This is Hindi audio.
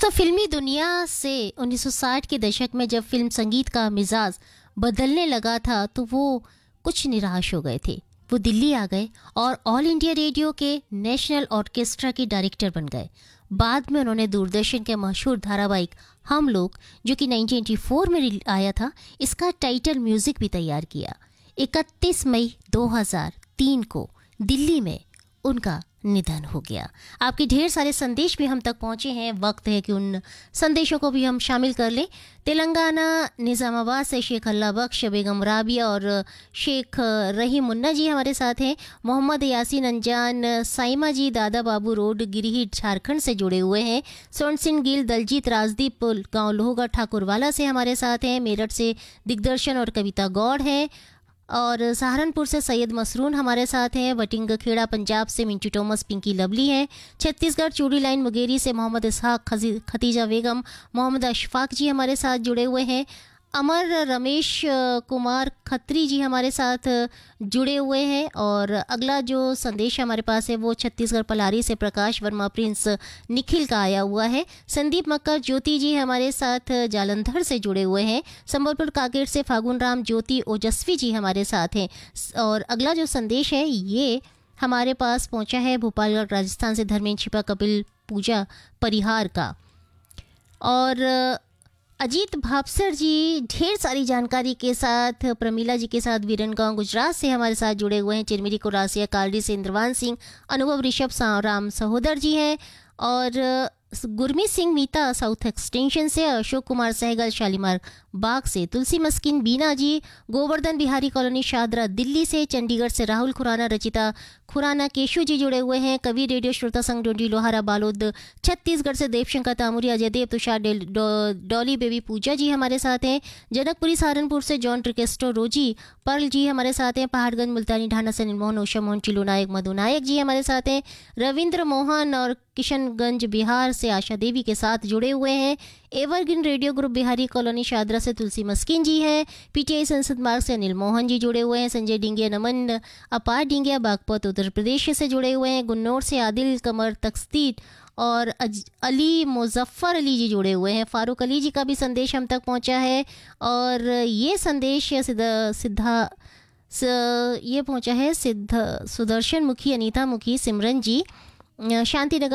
दोस्तों, फिल्मी दुनिया से 1960 के दशक में जब फिल्म संगीत का मिजाज बदलने लगा था तो वो कुछ निराश हो गए थे। वो दिल्ली आ गए और ऑल इंडिया रेडियो के नेशनल ऑर्केस्ट्रा के डायरेक्टर बन गए। बाद में उन्होंने दूरदर्शन के मशहूर धारावाहिक हम लोग, जो कि 1984 में आया था, इसका टाइटल म्यूजिक भी तैयार किया। 31 मई 2003 को दिल्ली में उनका निधन हो गया। आपके ढेर सारे संदेश भी हम तक पहुंचे हैं, वक्त है कि उन संदेशों को भी हम शामिल कर लें। तेलंगाना निज़ामाबाद से शेख अल्लाह बख्श, बेगम राबिया और शेख रहीम मुन्ना जी हमारे साथ हैं। मोहम्मद यासीन अंजान साइमा जी दादा बाबू रोड गिरिहीट झारखंड से जुड़े हुए हैं। स्वर्ण सिंह गिल दलजीत राजदीप गांव लोहगढ़ ठाकुरवाला से हमारे साथ हैं। मेरठ से दिग्दर्शन और कविता गौड़ हैं और सहारनपुर से सैयद मसरून हमारे साथ हैं। वटिंग खेड़ा पंजाब से मिंटू टॉमस पिंकी लवली हैं। छत्तीसगढ़ चूड़ी लाइन मुगेरी से मोहम्मद इसहाक खतीजा बेगम मोहम्मद अशफाक जी हमारे साथ जुड़े हुए हैं। अमर रमेश कुमार खत्री जी हमारे साथ जुड़े हुए हैं। और अगला जो संदेश हमारे पास है वो छत्तीसगढ़ पलारी से प्रकाश वर्मा प्रिंस निखिल का आया हुआ है। संदीप मक्कर ज्योति जी हमारे साथ जालंधर से जुड़े हुए हैं। संबलपुर काकेट से फागुन राम ज्योति ओजस्वी जी हमारे साथ हैं। और अगला जो संदेश है ये हमारे पास पहुंचा है भोपालगढ़ राजस्थान से धर्मेंद्र छिपा कपिल पूजा परिहार का। और अजीत भापसर जी ढेर सारी जानकारी के साथ प्रमीला जी के साथ वीरनगांव गुजरात से हमारे साथ जुड़े हुए हैं। चिरमिरी कोरासिया कालडी से इंद्रवान सिंह अनुभव ऋषभ राम सहोदर जी हैं। और गुरमीत सिंह मीता साउथ एक्सटेंशन से, अशोक कुमार सहगल शालीमार बाग से, तुलसी मस्किन बीना जी गोवर्धन बिहारी कॉलोनी शादरा दिल्ली से, चंडीगढ़ से राहुल खुराना रचिता खुराना केशु जी जुड़े हुए हैं। कवि रेडियो श्रोता संघ डोंडी लोहारा बालोद छत्तीसगढ़ से देवशंकर तामुरी अजय देव तुषार डॉली बेबी पूजा जी हमारे साथ हैं। जनकपुरी सहारनपुर से जॉन ट्रिकेस्टो रोजी पर्ल जी हमारे साथ हैं। पहाड़गंज मुल्तानी ढाना से निर्मोहन उषा मोहन चिलू नायक मधु नायक जी हमारे साथ हैं। रविंद्र मोहन और किशनगंज बिहार से आशा देवी के साथ जुड़े हुए हैं। Evergreen radio group Bihari colony Shahdara से तुलसी मस्किन जी हैं। पीटीआई संसद मार्ग से अनिल मोहन जी जुड़े हुए हैं। संजय डिंगिया नमन अपार डिंगिया बागपत उत्तर प्रदेश से जुड़े हुए हैं। गुन्नौर से आदिल कमर तख्तीर और अली मुजफ्फर अली जी जुड़े हुए हैं। फारूक अली जी का भी संदेश हम तक पहुंचा है। और ये संदेश ये पहुंचा है सुदर्शन मुखी, अनीता मुखी, सिमरन जी शांति नगर